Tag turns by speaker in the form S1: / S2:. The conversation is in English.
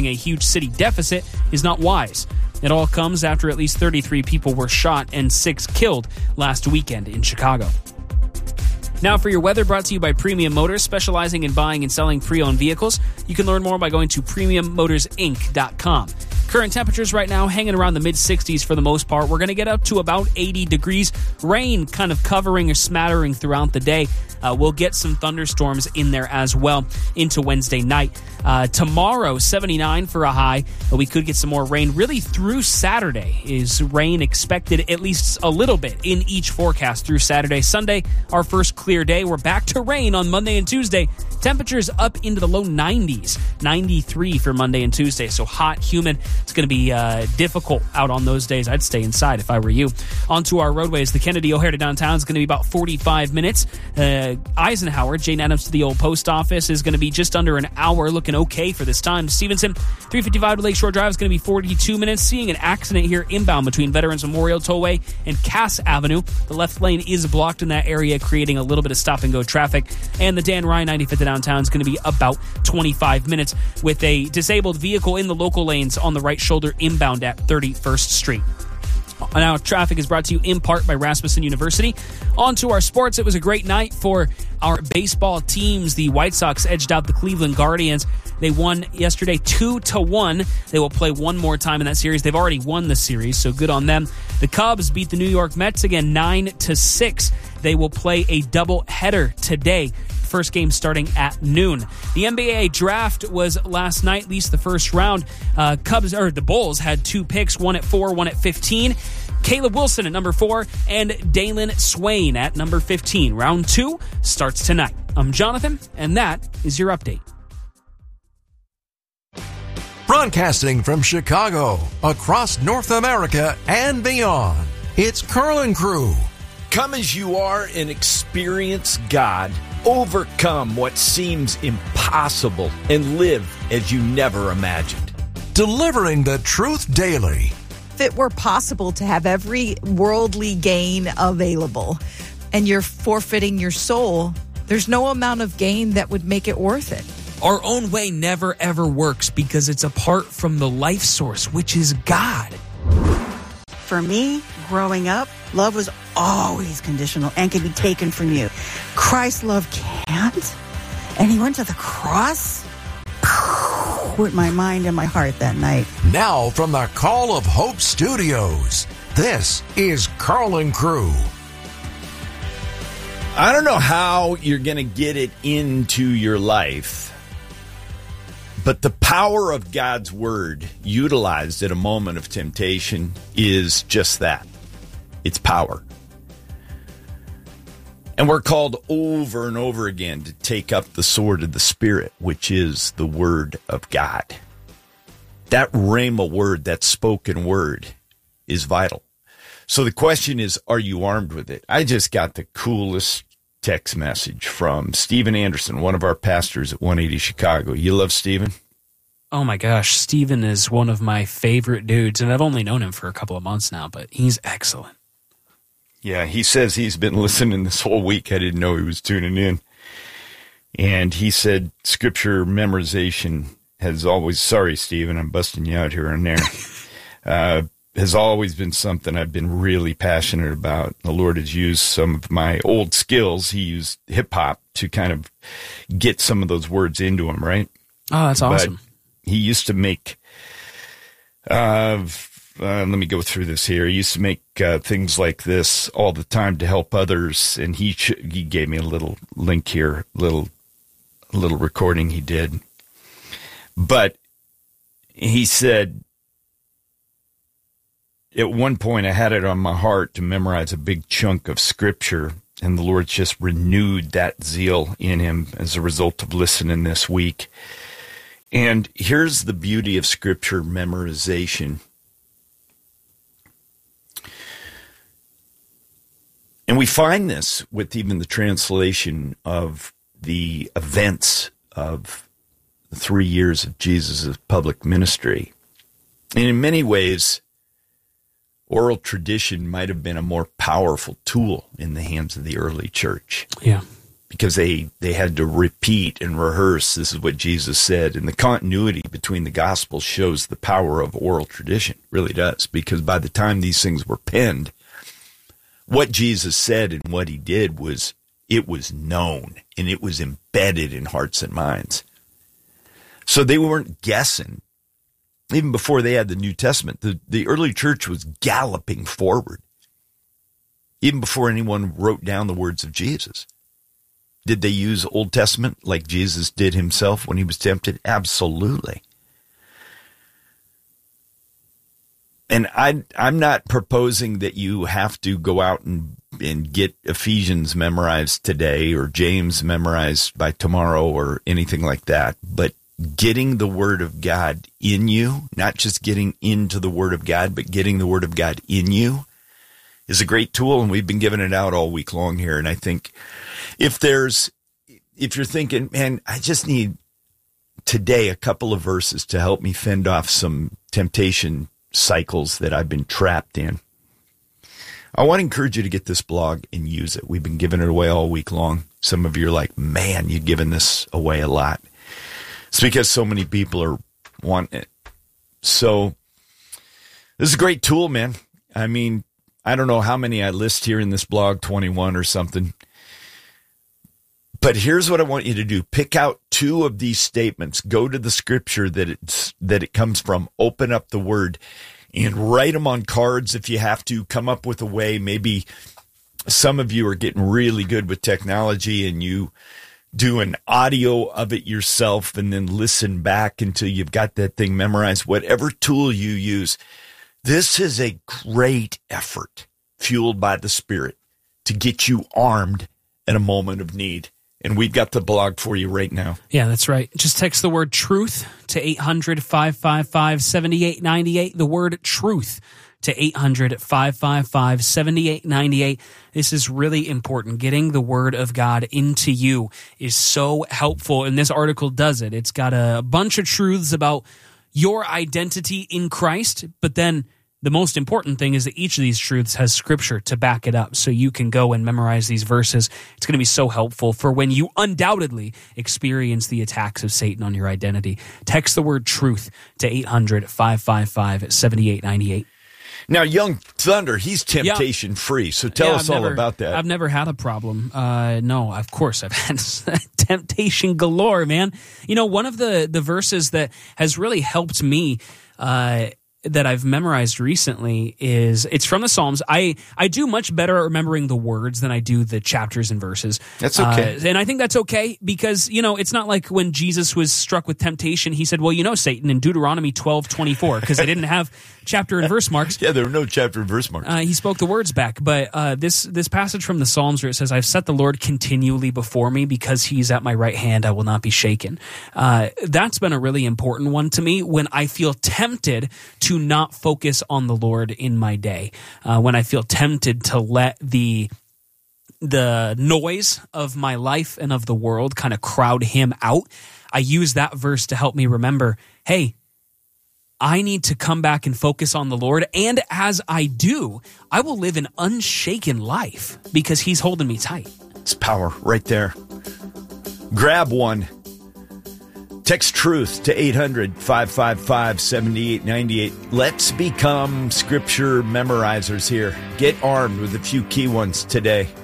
S1: ignoring a huge city deficit is not wise. It all comes after at least 33 people were shot and 6 killed last weekend in Chicago. Now for your weather, brought to you by Premium Motors, specializing in buying and selling pre-owned vehicles. You can learn more by going to PremiumMotorsInc.com. Current temperatures right now hanging around the mid-60s for the most part. We're going to get up to about 80 degrees. Rain kind of covering or smattering throughout the day. We'll get some thunderstorms in there as well into Wednesday night. Tomorrow, 79 for a high. We could get some more rain. Really through Saturday is rain expected, at least a little bit in each forecast through Saturday. Sunday, our first clear day. We're back to rain on Monday and Tuesday. Temperatures up into the low 90s, 93 for Monday and Tuesday. So hot, humid. It's going to be difficult out on those days. I'd stay inside if I were you. Onto our roadways. The Kennedy O'Hare to downtown is going to be about 45 minutes. Eisenhower, Jane Adams to the old post office, is going to be just under an hour, looking okay for this time. Stevenson, 355 to Lakeshore Drive is going to be 42 minutes. Seeing an accident here inbound between Veterans Memorial Tollway and Cass Avenue. The left lane is blocked in that area, creating a little bit of stop-and-go traffic. And the Dan Ryan 95th to downtown is going to be about 25 minutes with a disabled vehicle in the local lanes on the right shoulder inbound at 31st Street. Now, traffic is brought to you in part by Rasmussen University. On to our sports. It was a great night for our baseball teams. The White Sox edged out the Cleveland Guardians. They won yesterday 2-1. They will play one more time in that series. They've already won the series, so good on them. The Cubs beat the New York Mets again 9-6. They will play a doubleheader today. First game starting at noon. The NBA draft was last night, at least the first round. The Bulls had 2 picks, one at 4, one at 15. Caleb Wilson at number 4 and Dalen Swain at number 15. Round 2 starts tonight. I'm Jonathan, and that is your update.
S2: Broadcasting from Chicago, across North America and beyond, it's Karl and Crew.
S3: Come as you are and experience God. Overcome what seems impossible and live as you never imagined.
S2: Delivering the truth daily.
S4: If it were possible to have every worldly gain available and you're forfeiting your soul, there's no amount of gain that would make it worth it.
S1: Our own way never ever works because it's apart from the life source, which is God.
S5: For me, growing up, love was always conditional and can be taken from you. Christ's love can't. And he went to the cross with my mind and my heart that night.
S2: Now from the Call of Hope Studios, this is Karl and Crew.
S3: I don't know how you're going to get it into your life, but the power of God's word utilized at a moment of temptation is just that. It's power. And we're called over and over again to take up the sword of the Spirit, which is the word of God. That rhema word, that spoken word, is vital. So the question is, are you armed with it? I just got the coolest text message from Stephen Anderson, one of our pastors at 180 Chicago. You love Stephen?
S1: Oh my gosh, Stephen is one of my favorite dudes, and I've only known him for a couple of months now, but he's excellent.
S3: Yeah, he says he's been listening this whole week. I didn't know he was tuning in. And he said scripture memorization has always, sorry, Stephen, I'm busting you out here and there, has always been something I've been really passionate about. The Lord has used some of my old skills. He used hip-hop to kind of get some of those words into him, right?
S1: Oh, that's awesome.
S3: But he used to make, let me go through this here. He used to make things like this all the time to help others, and he gave me a little link here, little recording he did. But he said, at one point I had it on my heart to memorize a big chunk of scripture, and the Lord just renewed that zeal in him as a result of listening this week. And here's the beauty of scripture memorization. And we find this with even the translation of the events of the 3 years of Jesus' public ministry. And in many ways, oral tradition might have been a more powerful tool in the hands of the early church.
S1: Yeah.
S3: because they had to repeat and rehearse. This is what Jesus said. And the continuity between the Gospels shows the power of oral tradition, really does, because by the time these things were penned, what Jesus said and what he did was known, and it was embedded in hearts and minds. So they weren't guessing. Even before they had the New Testament, the early church was galloping forward. Even before anyone wrote down the words of Jesus. Did they use Old Testament like Jesus did himself when he was tempted? Absolutely. And I'm not proposing that you have to go out and get Ephesians memorized today or James memorized by tomorrow or anything like that. But getting the Word of God in you, not just getting into the Word of God, but getting the Word of God in you is a great tool. And we've been giving it out all week long here. And I think if you're thinking, man, I just need today a couple of verses to help me fend off some temptation cycles that I've been trapped in, I want to encourage you to get this blog and use it. We've been giving it away all week long. Some of you are like, man, you're giving this away a lot. It's because so many people are wanting it. So this is a great tool, man. I mean, I don't know how many I list here in this blog, 21 or something. But here's what I want you to do. Pick out 2 of these statements. Go to the scripture that it comes from. Open up the word and write them on cards if you have to. Come up with a way. Maybe some of you are getting really good with technology and you do an audio of it yourself and then listen back until you've got that thing memorized. Whatever tool you use, this is a great effort fueled by the Spirit to get you armed in a moment of need. And we've got the blog for you right now.
S1: Yeah, that's right. Just text the word truth to 800-555-7898. The word truth to 800-555-7898. This is really important. Getting the Word of God into you is so helpful, and this article does it. It's got a bunch of truths about your identity in Christ, but then the most important thing is that each of these truths has scripture to back it up, so you can go and memorize these verses. It's going to be so helpful for when you undoubtedly experience the attacks of Satan on your identity. Text the word truth to 800-555-7898.
S3: Now, Young Thunder, he's temptation-free, so tell us all about that.
S1: I've never had a problem. No, of course, I've had temptation galore, man. You know, one of the verses that has really helped me that I've memorized recently it's from the Psalms. I do much better at remembering the words than I do the chapters and verses.
S3: That's okay.
S1: And I think that's okay because, you know, it's not like when Jesus was struck with temptation, he said, well, you know, Satan, in Deuteronomy 12:24, because they didn't have chapter and verse marks.
S3: Yeah, there were no chapter and verse marks.
S1: He spoke the words back. But this passage from the Psalms where it says, I've set the Lord continually before me because he's at my right hand, I will not be shaken. That's been a really important one to me when I feel tempted to not focus on the Lord in my day. When I feel tempted to let the noise of my life and of the world kind of crowd him out, I use that verse to help me remember, hey, I need to come back and focus on the Lord. And as I do, I will live an unshaken life because he's holding me tight.
S3: It's power right there. Grab one. Text truth to 800-555-7898. Let's become scripture memorizers here. Get armed with a few key ones today.